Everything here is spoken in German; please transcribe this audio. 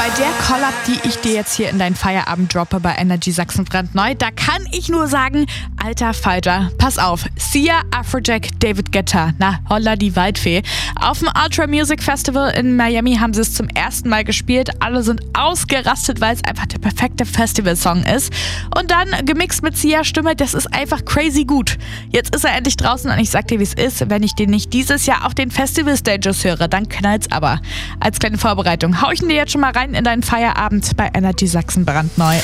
Bei der Collab, die ich dir jetzt hier in deinen Feierabend droppe bei Energy Sachsen brandneu, da kann ich nur sagen, alter Falter, pass auf, Sia, Afrojack, David Guetta, na holla die Waldfee. Auf dem Ultra Music Festival in Miami haben sie es zum ersten Mal gespielt, alle sind ausgerastet, weil es einfach der perfekte Festivalsong ist. Und dann gemixt mit Sias Stimme, das ist einfach crazy gut. Jetzt ist er endlich draußen und ich sag dir, wie es ist, wenn ich den nicht dieses Jahr auf den Festival-Stages höre, dann knallt's aber. Als kleine Vorbereitung hau ich ihn dir jetzt schon mal rein in deinen Feierabend bei Energy Sachsen brandneu.